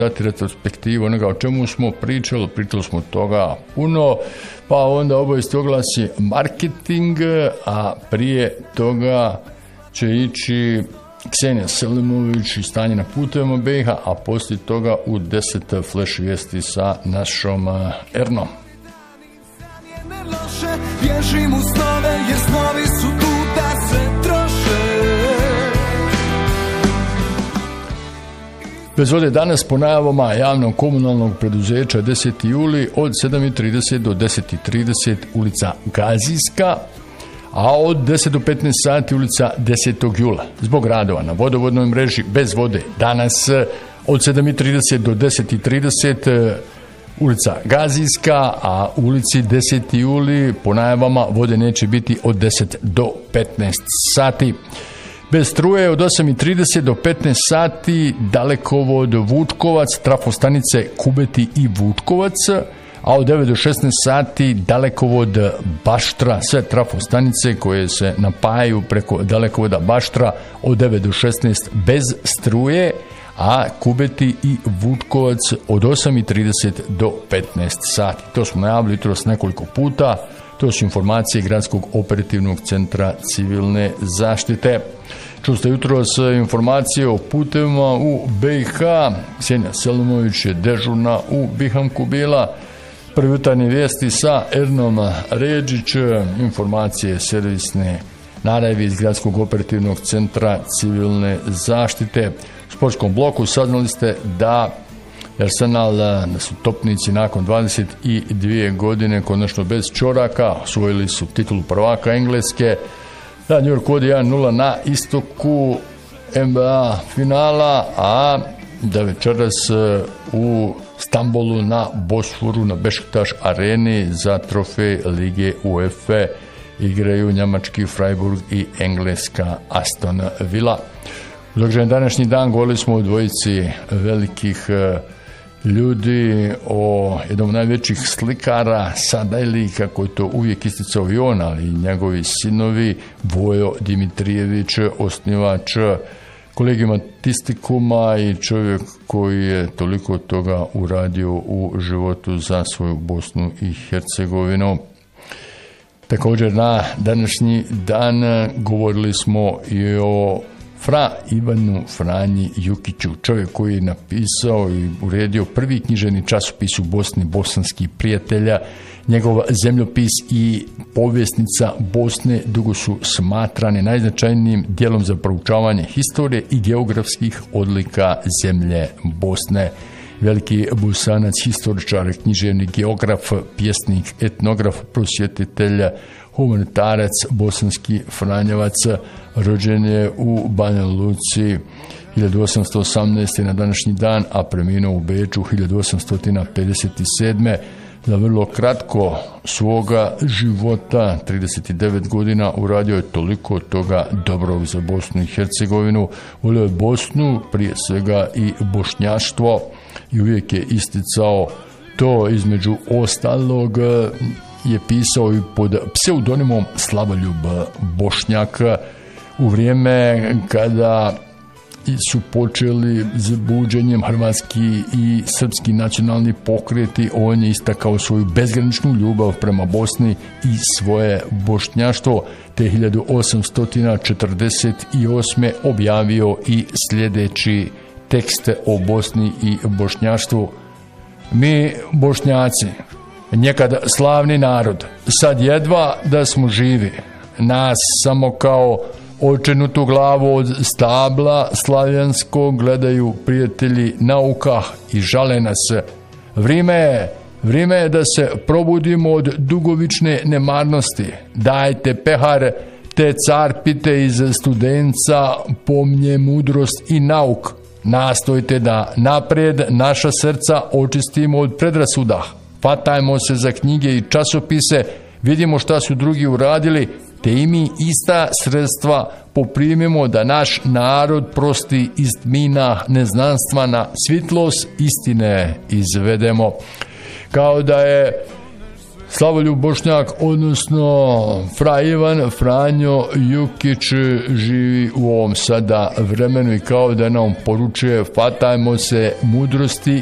dati retrospektivu onoga o čemu smo pričali smo toga puno, pa onda obavijesti oglasi marketing, a prije toga će ići Ksenija Selimović i stanje na putevima BiH, a poslije toga u 10 flash vijesti sa našom Ernom. Bježim u snove, jer snovi su tu da se troše. Bez vode danas po najavama javnog komunalnog preduzeća 10. juli od 7:30 do 10:30 ulica Gazijska, a od 10 do 15 sati ulica 10. jula. Zbog radova na vodovodnoj mreži bez vode danas od 7:30 do 10:30 ulica Gazijska, a u ulici 10. juli po najavama vode neće biti od 10 do 15 sati. Bez struje od 8:30 do 15 sati dalekovod Vučkovac, trafostanice Kubeti i Vučkovac, a od 9 do 16 sati dalekovod Baštra, sve trafostanice koje se napajaju preko dalekovoda Baštra od 9 do 16 bez struje, a Kubeti i Vučkovac od 8:30 do 15 sati. To smo najavili jutros nekoliko puta, to su informacije Gradskog operativnog centra civilne zaštite. Čuli ste jutros informacije o putevima u BiH, Ksenija Selimović je dežurna u Bihamku bila. Prvi jutarnje vijesti sa Ernom Ređić, informacije servisne naravi iz Gradskog operativnog centra civilne zaštite. U sportskom bloku saznali ste da Arsenal, da su topnici nakon 22 godine konačno bez čoraka osvojili su titulu prvaka Engleske. Da, New York vodi 1-0 na istoku NBA finala, a da večeras u Stambolu na Bosforu, na Bešiktaš areni za trofej Lige UEFA igraju njemački Freiburg i engleska Aston Villa. Za današnji dan govorili smo o dvojici velikih ljudi, o jednom od najvećih slikara Sadajli, kako je to uvijek isticao i on, ali i njegovi sinovi, Vojo Dimitrijević, osnivač Kolegijuma Tistikuma i čovjek koji je toliko toga uradio u životu za svoju Bosnu i Hercegovinu. Također na današnji dan govorili smo i o Fra Ivanu Franji Jukiću, čovjek koji je napisao i uredio prvi književni časopis u Bosni, Bosanski prijatelja. Njegov zemljopis i povjesnica Bosne dugo su smatrane najznačajnijim dijelom za proučavanje historije i geografskih odlika zemlje Bosne. Veliki Bosanac, historičar, književni geograf, pjesnik, etnograf, prosvjetitelj, humanitarac, bosanski franjevac, rođen je u Banja Luci 1818. na današnji dan, a preminuo u Beču 1857. Za vrlo kratko svoga života, 39 godina, uradio je toliko toga dobrog za Bosnu i Hercegovinu. Volio je Bosnu, prije svega i bošnjaštvo, i uvijek je isticao to. Između ostalog je pisao i pod pseudonimom Slavoljub Bošnjak u vrijeme kada su počeli s buđenjem hrvatski i srpski nacionalni pokreti. On je istakao svoju bezgraničnu ljubav prema Bosni i svoje bošnjaštvo, te 1848. objavio i sljedeći tekst o Bosni i bošnjaštvu. Mi Bošnjaci, nekad slavni narod, sad jedva da smo živi, nas samo kao očenutu glavu od stabla slavjanskog gledaju prijatelji nauka i žale nas. Vrijeme je da se probudimo od dugovične nemarnosti. Dajte pehar, te carpite iz studenca, pomnje mudrost i nauk. Nastojte da naprijed naša srca očistimo od predrasuda. Fatajmo se za knjige i časopise, vidimo šta su drugi uradili, te i mi ista sredstva poprimimo da naš narod prosti iz tmina neznanstva na svitlost istine izvedemo. Kao da je Slavoljub Bošnjak, odnosno Fra Ivan Franjo Jukić živi u ovom sada vremenu i kao da nam poručuje fatajmo se mudrosti